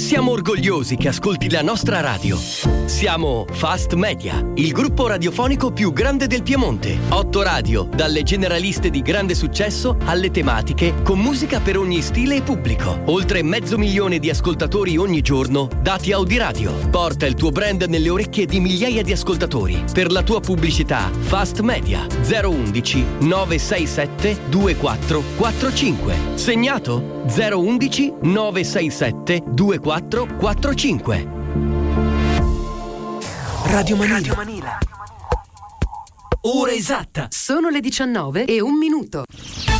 Siamo orgogliosi che ascolti la nostra radio. Siamo Fast Media, il gruppo radiofonico più grande del Piemonte. 8 radio, dalle generaliste di grande successo alle tematiche, con musica per ogni stile e pubblico. Oltre 500.000 di ascoltatori ogni giorno, dati Audiradio. Porta il tuo brand nelle orecchie di migliaia di ascoltatori. Per la tua pubblicità, Fast Media 011 967 2445. Segnato? 011 967 2445. Radio Manila. Ora esatta. Sono le 19:01.